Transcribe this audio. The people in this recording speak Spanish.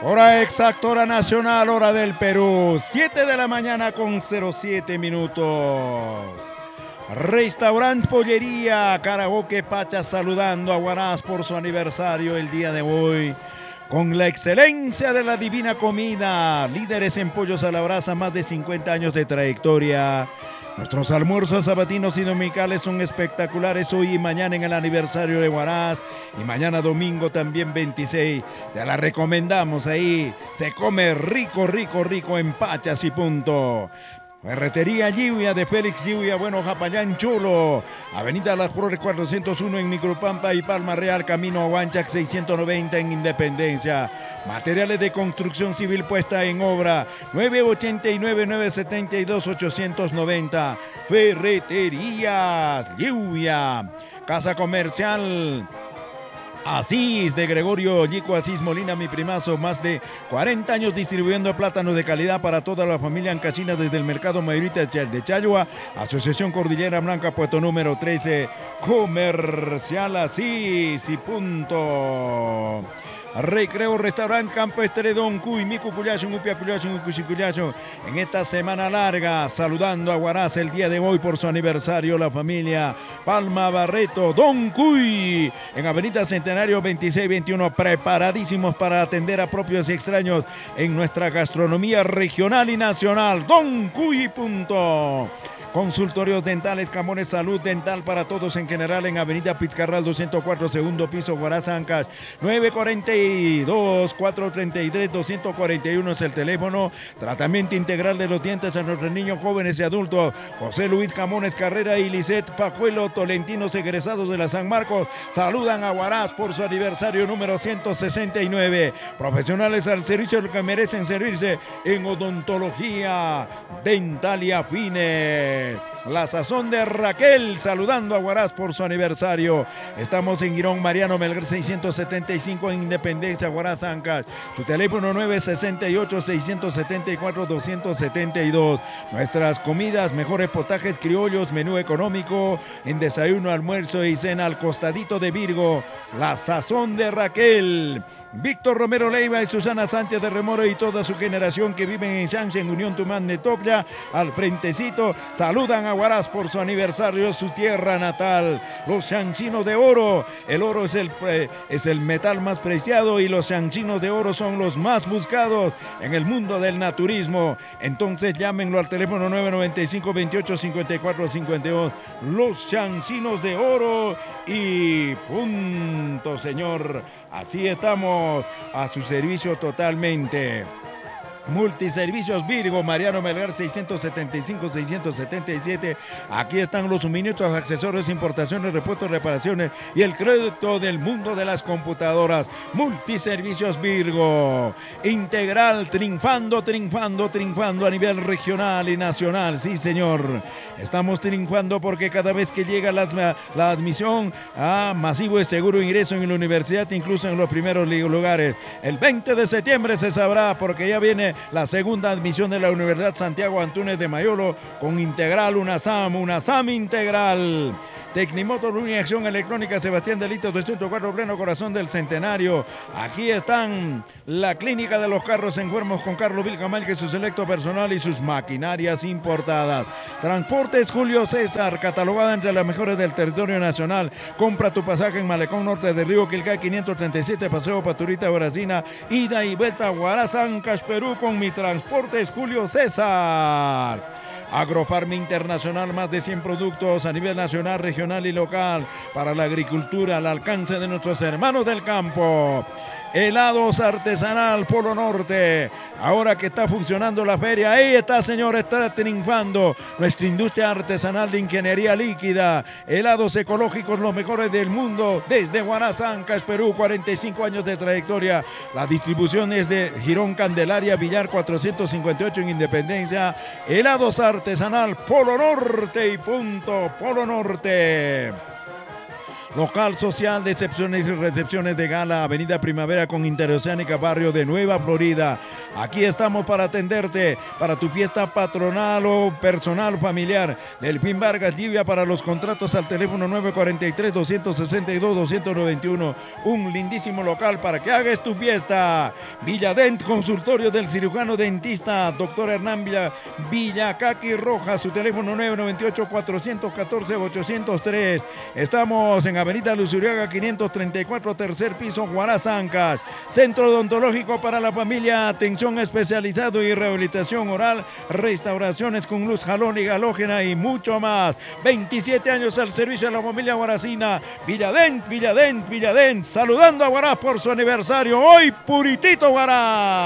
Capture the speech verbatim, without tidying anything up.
Hora exacta, hora nacional, hora del Perú. siete de la mañana con cero siete minutos. Restaurant Pollería Karaoke Pacha saludando a Huaraz por su aniversario el día de hoy. Con la excelencia de la divina comida, líderes en pollos a la brasa, más de cincuenta años de trayectoria. Nuestros almuerzos sabatinos y dominicales son espectaculares hoy y mañana en el aniversario de Huaraz y mañana domingo también veintiséis. Te la recomendamos ahí. Se come rico, rico, rico en Pachas y punto. Ferretería Lluvia de Félix Lluvia, bueno, Japayán Chulo, Avenida Las Flores cuatrocientos uno en Micropampa y Palma Real, Camino a Huanchac seiscientos noventa en Independencia. Materiales de construcción civil puesta en obra, nueve ochenta y nueve, nueve setenta y dos, ochocientos noventa. Ferreterías Lluvia. Casa Comercial Asís de Gregorio Yico Asís Molina, mi primazo, más de cuarenta años distribuyendo plátanos de calidad para toda la familia ancachina desde el mercado mayorista de Chayua, Asociación Cordillera Blanca, puesto número trece, Comercial Asís y punto. Recreo Restaurante Campo Estredón, Cuy, Miku Cuyacho, Upia Cuyacho, Cuyacho. En esta semana larga, saludando a Huaraz el día de hoy por su aniversario, la familia Palma Barreto, Don Cuy, en Avenida Centenario veintiséis veintiuno, preparadísimos para atender a propios y extraños en nuestra gastronomía regional y nacional. Don Cuy, punto. Consultorios dentales, Camones Salud Dental para todos en general en Avenida Pizcarral doscientos cuatro, segundo piso, Huaraz, Ancash. nueve cuarenta y dos, cuatrocientos treinta y tres, doscientos cuarenta y uno es el teléfono. Tratamiento integral de los dientes a nuestros niños, jóvenes y adultos. José Luis Camones Carrera y Lisette Pajuelo, tolentinos egresados de la San Marcos, saludan a Huaraz por su aniversario número ciento sesenta y nueve. Profesionales al servicio que merecen servirse en odontología dental y afines. La sazón de Raquel, saludando a Huaraz por su aniversario. Estamos en Girón Mariano Melgar seiscientos setenta y cinco en Independencia, Huaraz, Ancash. Su teléfono nueve sesenta y ocho, seiscientos setenta y cuatro, doscientos setenta y dos. Nuestras comidas, mejores potajes criollos, menú económico, en desayuno, almuerzo y cena al costadito de Virgo. La sazón de Raquel. Víctor Romero Leiva y Susana Sánchez de Remoro y toda su generación que viven en Shanxi, en Unión Tumán de Tocla, al frentecito, saludan a Huaraz por su aniversario, su tierra natal. Los shanxinos de oro, el oro es el, es el metal más preciado y los shanxinos de oro son los más buscados en el mundo del naturismo. Entonces llámenlo al teléfono nueve noventa y cinco, veintiocho, cincuenta y cuatro, cincuenta y dos. Los shanxinos de oro y punto, señor. Así estamos a su servicio totalmente. Multiservicios Virgo, Mariano Melgar seiscientos setenta y cinco, seiscientos setenta y siete. Aquí están los suministros, accesorios, importaciones, repuestos, reparaciones y el crédito del mundo de las computadoras. Multiservicios Virgo. Integral, triunfando, triunfando, triunfando a nivel regional y nacional. Sí, señor. Estamos triunfando porque cada vez que llega la, la admisión a masivo y seguro ingreso en la universidad, incluso en los primeros lugares. El veinte de septiembre se sabrá porque ya viene la segunda admisión de la Universidad Santiago Antúnez de Mayolo con Integral UNASAM, UNASAM Integral. Tecnimotor, Acción Electrónica, Sebastián Delito, doscientos cuatro, pleno corazón del Centenario. Aquí están la clínica de los carros enfermos con Carlos Vilcamal, que es su selecto personal y sus maquinarias importadas. Transportes Julio César, catalogada entre las mejores del territorio nacional. Compra tu pasaje en Malecón Norte de Río Quilcay quinientos treinta y siete, Paseo Paturita, Brasina, ida y vuelta a Huaraz, Ancash, Perú, con mi Transportes Julio César. Agrofarma Internacional, más de cien productos a nivel nacional, regional y local para la agricultura al alcance de nuestros hermanos del campo. Helados Artesanal Polo Norte, ahora que está funcionando la feria, ahí está, señor, está triunfando nuestra industria artesanal de ingeniería líquida. Helados ecológicos, los mejores del mundo, desde Huaraz, Ancash, Perú, cuarenta y cinco años de trayectoria. La distribución es de Girón Candelaria, Villar cuatrocientos cincuenta y ocho en Independencia. Helados Artesanal Polo Norte y punto, Polo Norte. Local social de excepciones y recepciones de gala, Avenida Primavera con Interoceánica, barrio de Nueva Florida. Aquí estamos para atenderte, para tu fiesta patronal o personal o familiar. Delfín Vargas Llivia para los contratos al teléfono nueve cuatro tres, dos seis dos, dos nueve uno. Un lindísimo local para que hagas tu fiesta. Villadent, consultorio del cirujano dentista, doctor Hernán Villa, Villacaqui Rojas, su teléfono nueve nueve ocho, cuatro uno cuatro, ocho cero tres. Estamos en Avenida Luzuriaga quinientos treinta y cuatro, tercer piso, Guarazancas. Centro odontológico para la familia, atención especializado y rehabilitación oral, restauraciones con luz halónica, halógena y mucho más. veintisiete años al servicio de la familia guaracina. Villadent, Villadent, Villadent, saludando a Guarás por su aniversario. Hoy, Puritito Guarás.